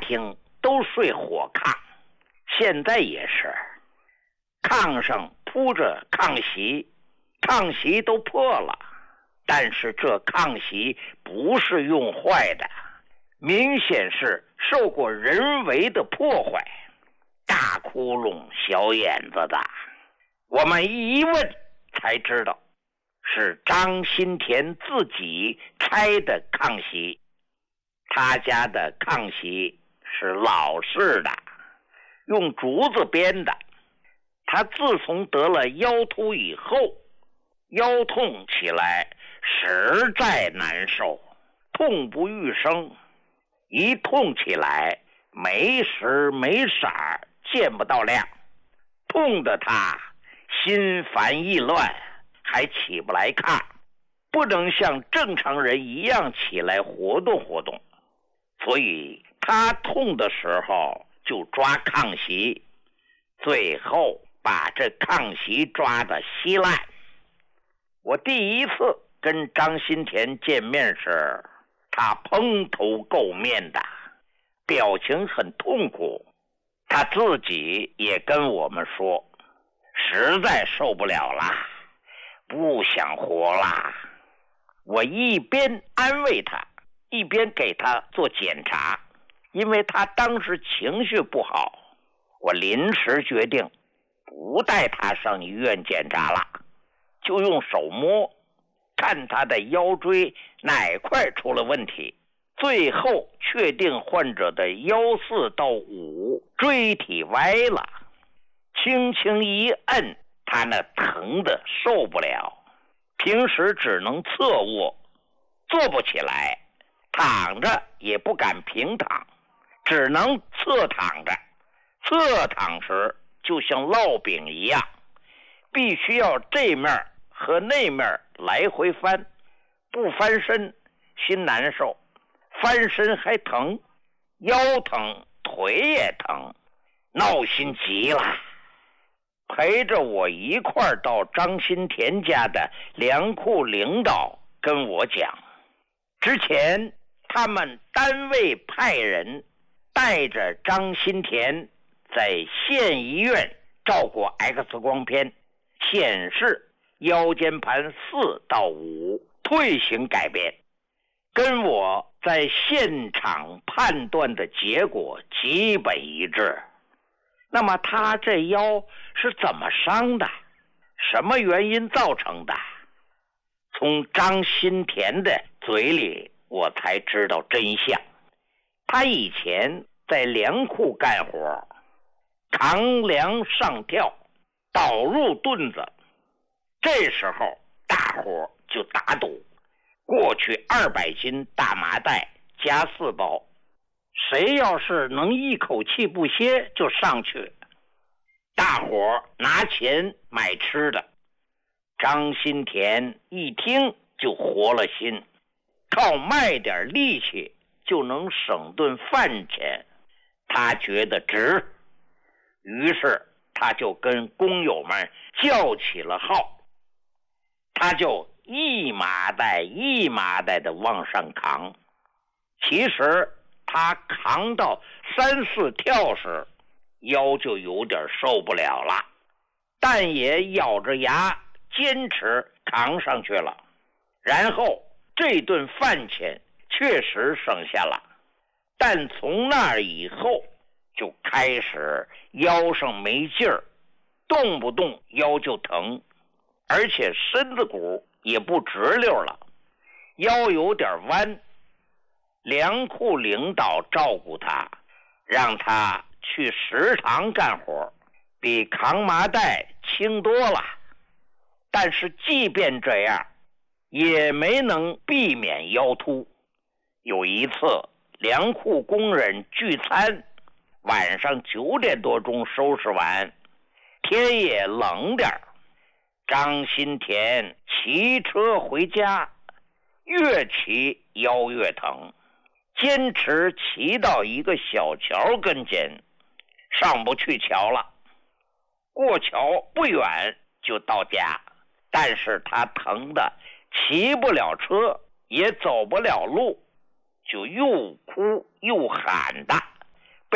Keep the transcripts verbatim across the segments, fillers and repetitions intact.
厅都睡火炕，现在也是，炕上铺着炕席，炕席都破了，但是这炕席不是用坏的，明显是受过人为的破坏，大窟窿小眼子的。我们一问才知道是张新田自己拆的炕席。他家的炕席是老式的，用竹子编的。他自从得了腰突以后，腰痛起来实在难受，痛不欲生，一痛起来没时没色，见不到亮，痛得他心烦意乱，还起不来炕，不能像正常人一样起来活动活动。所以他痛的时候就抓炕席，最后把这炕席抓得稀烂。我第一次跟张新田见面时，他蓬头垢面的，表情很痛苦。他自己也跟我们说，实在受不了了，不想活了。我一边安慰他，一边给他做检查，因为他当时情绪不好，我临时决定不带他上医院检查了，就用手摸，看他的腰椎哪块出了问题。最后确定患者的腰四到五椎体歪了，轻轻一摁，他那疼得受不了，平时只能侧卧，坐不起来，躺着也不敢平躺，只能侧躺着。侧躺时就像烙饼一样，必须要这面和那面来回翻，不翻身心难受，翻身还疼，腰疼腿也疼，闹心极了。陪着我一块儿到张新田家的粮库领导跟我讲，之前他们单位派人带着张新田在县医院照过 X 光片，显示腰间盘四到五退行改变，跟我在现场判断的结果基本一致。那么他这腰是怎么伤的？什么原因造成的？从张新田的嘴里我才知道真相。他以前在粮库干活，扛粮上吊，倒入墩子，这时候大伙就打赌，过去二百斤大麻袋加四包，谁要是能一口气不歇就上去。大伙拿钱买吃的，张新田一听就活了心，靠卖点力气就能省顿饭钱，他觉得值，于是他就跟工友们叫起了号，他就一麻袋一麻袋的往上扛。其实他扛到三四跳时，腰就有点受不了了，但也咬着牙坚持扛上去了。然后这顿饭钱确实省下了，但从那以后就开始腰上没劲儿，动不动腰就疼，而且身子骨也不直溜了，腰有点弯。粮库领导照顾他，让他去食堂干活，比扛麻袋轻多了。但是即便这样，也没能避免腰突。有一次粮库工人聚餐，晚上九点多钟收拾完，天也冷点，张新田骑车回家，越骑腰越疼，坚持骑到一个小桥跟前，上不去桥了。过桥不远就到家，但是他疼得骑不了车，也走不了路，就又哭又喊的，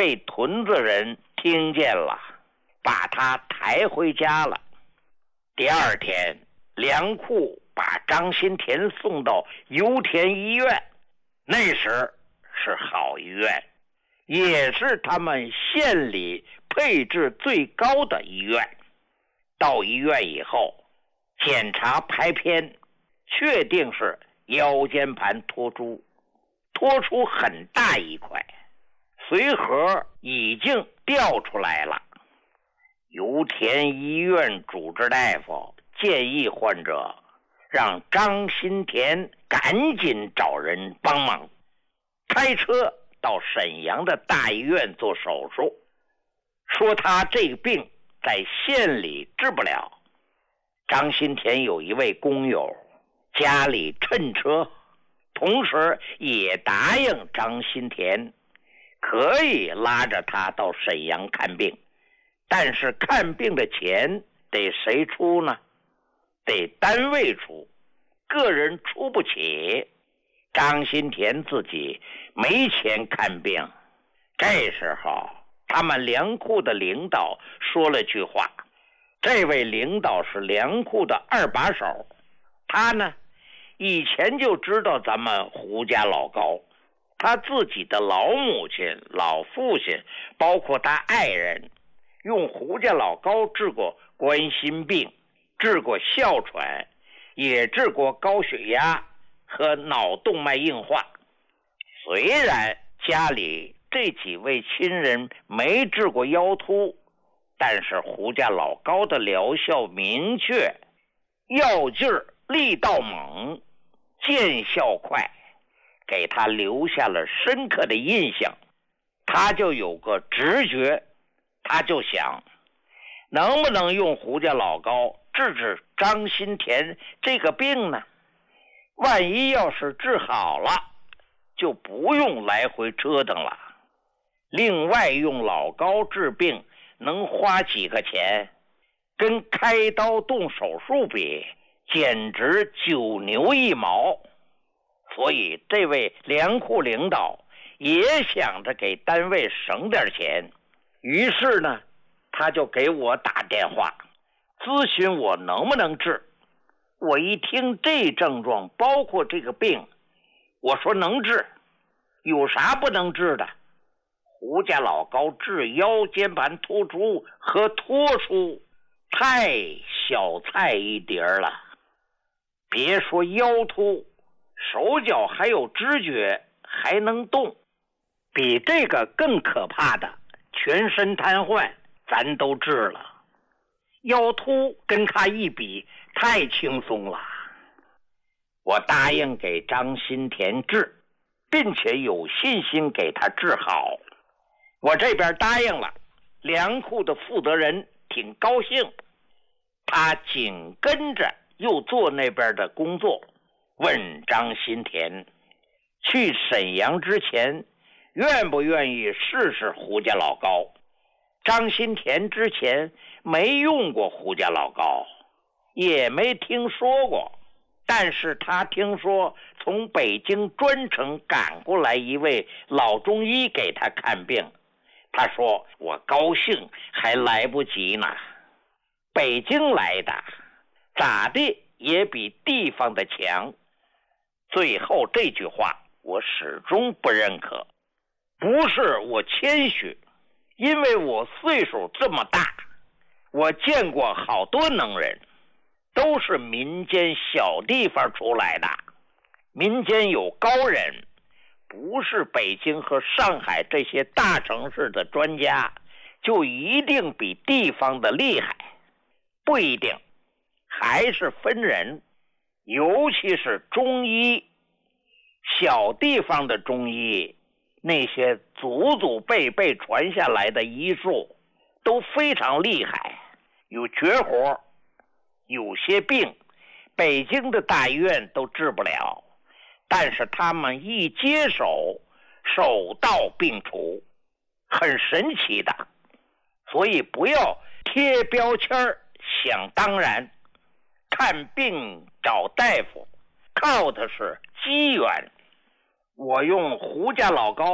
被屯子人听见了，把他抬回家了。第二天，梁库把张新田送到油田医院，那时是好医院，也是他们县里配置最高的医院。到医院以后，检查拍片，确定是腰间盘脱出，脱出很大一块，髓核已经掉出来了。油田医院主治大夫建议患者让张新田赶紧找人帮忙，开车到沈阳的大医院做手术，说他这个病在县里治不了。张新田有一位工友家里趁车，同时也答应张新田可以拉着他到沈阳看病，但是看病的钱得谁出呢？得单位出，个人出不起。张新田自己没钱看病。这时候他们粮库的领导说了句话，这位领导是粮库的二把手，他呢以前就知道咱们胡家老高，他自己的老母亲老父亲包括他爱人用胡家老高治过冠心病，治过哮喘，也治过高血压和脑动脉硬化。虽然家里这几位亲人没治过腰突，但是胡家老高的疗效明确，药劲儿力道猛，见效快，给他留下了深刻的印象。他就有个直觉，他就想能不能用胡家老高治治张新田这个病呢？万一要是治好了，就不用来回折腾了。另外用老高治病能花几个钱，跟开刀动手术比，简直九牛一毛。所以这位粮库领导也想着给单位省点钱，于是呢他就给我打电话咨询我能不能治。我一听这症状包括这个病，我说能治，有啥不能治的？胡家老高治腰间盘突出和脱出太小菜一碟了，别说腰突，手脚还有知觉，还能动。比这个更可怕的全身瘫痪咱都治了，腰突跟他一比太轻松了。我答应给张新田治，并且有信心给他治好。我这边答应了，粮库的负责人挺高兴，他紧跟着又做那边的工作，问张新田去沈阳之前愿不愿意试试胡家老高。张新田之前没用过胡家老高，也没听说过，但是他听说从北京专程赶过来一位老中医给他看病，他说我高兴还来不及呢，北京来的咋地也比地方的强。最后这句话我始终不认可，不是我谦虚，因为我岁数这么大，我见过好多能人，都是民间小地方出来的，民间有高人，不是北京和上海这些大城市的专家就一定比地方的厉害，不一定，还是分人。尤其是中医，小地方的中医，那些祖祖辈辈传下来的医术都非常厉害，有绝活，有些病北京的大医院都治不了，但是他们一接手手到病除，很神奇的。所以不要贴标签想当然，看病找大夫靠的是机缘。我用胡家老高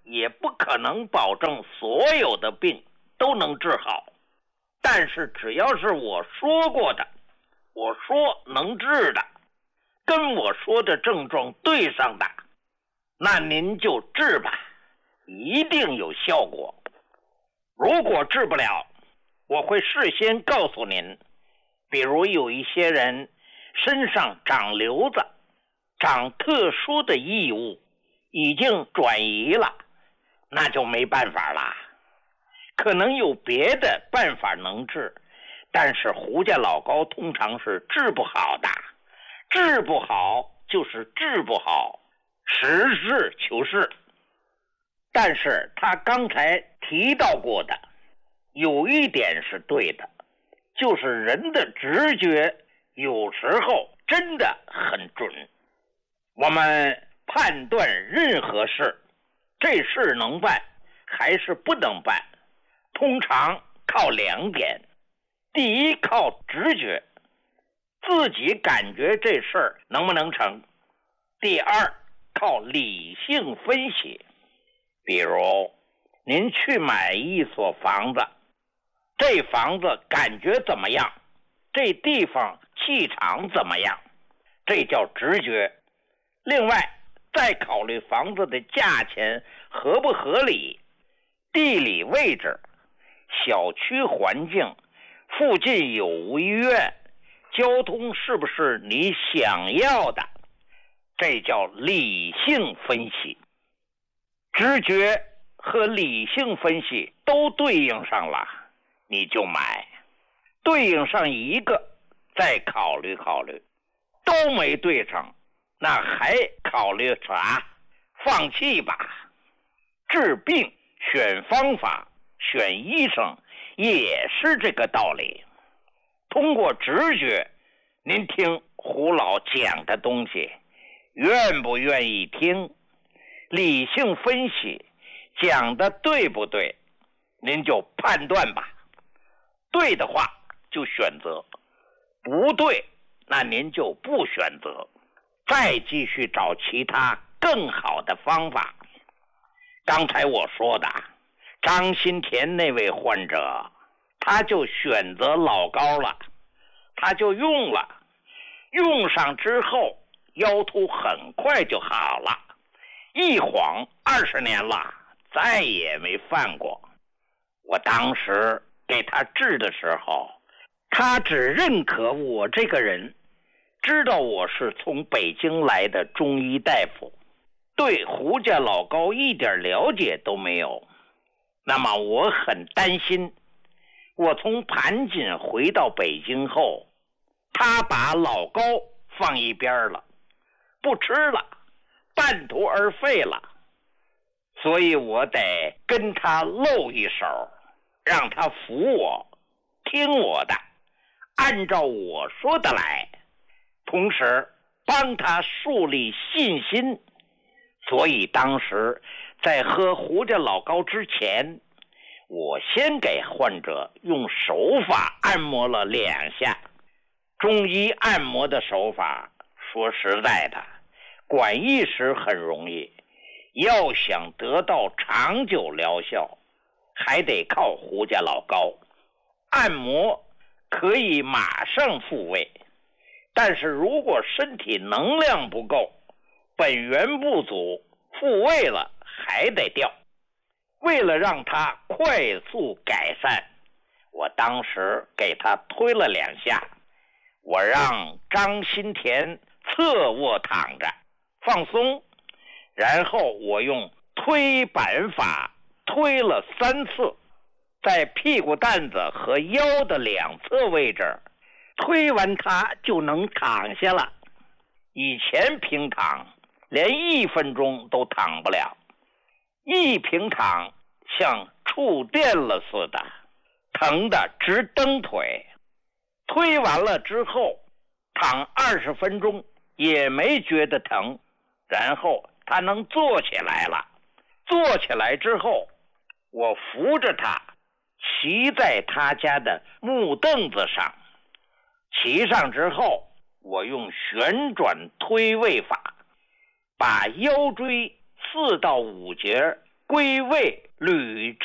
也不可能保证所有的病都能治好，但是只要是我说过的，我说能治的，跟我说的症状对上的，那您就治吧，一定有效果。如果治不了，我会事先告诉您，比如有一些人身上长瘤子，长特殊的异物，已经转移了，那就没办法了。可能有别的办法能治，但是胡家老高通常是治不好的，治不好就是治不好，实事求是。但是他刚才提到过的有一点是对的，就是人的直觉有时候真的很准。我们判断任何事，这事能办还是不能办，通常靠两点。第一，靠直觉，自己感觉这事儿能不能成。第二，靠理性分析。比如您去买一所房子，这房子感觉怎么样，这地方气场怎么样，这叫直觉。另外再考虑房子的价钱合不合理，地理位置，小区环境，附近有无医院，交通是不是你想要的，这叫理性分析。直觉和理性分析都对应上了，你就买。对应上一个再考虑考虑，都没对上，那还考虑啥？放弃吧。治病选方法选医生也是这个道理。通过直觉，您听胡老讲的东西愿不愿意听？理性分析讲的对不对，您就判断吧。对的话就选择，不对那您就不选择，再继续找其他更好的方法。刚才我说的张新田那位患者，他就选择老高了，他就用了，用上之后腰突很快就好了，一晃二十年了，再也没犯过。我当时给他治的时候，他只认可我这个人，知道我是从北京来的中医大夫，对胡家老高一点了解都没有。那么我很担心，我从盘锦回到北京后，他把老高放一边了，不吃了，半途而废了，所以我得跟他露一手，让他服我，听我的，按照我说的来，同时帮他树立信心。所以当时在喝胡家老高之前，我先给患者用手法按摩了两下。中医按摩的手法，说实在的，管一时很容易，要想得到长久疗效，还得靠胡家老高。按摩可以马上复位，但是如果身体能量不够，本源不足，复位了还得掉。为了让他快速改善，我当时给他推了两下，我让张新田侧卧躺着放松，然后我用推板法推了三次，在屁股蛋子和腰的两侧位置，推完他就能躺下了。以前平躺连一分钟都躺不了，一平躺像触电了似的，疼得直蹬腿。推完了之后躺二十分钟也没觉得疼，然后他能坐起来了。坐起来之后，我扶着他骑在他家的木凳子上，骑上之后，我用旋转推位法把腰椎四到五节归位屡